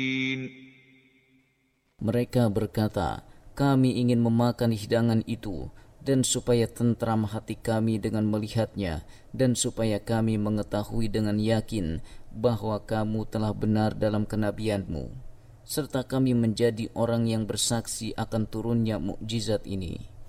Mereka berkata, kami ingin memakan hidangan itu, dan supaya tentram hati kami dengan melihatnya, dan supaya kami mengetahui dengan yakin bahwa kamu telah benar dalam kenabianmu, serta kami menjadi orang yang bersaksi akan turunnya mukjizat ini.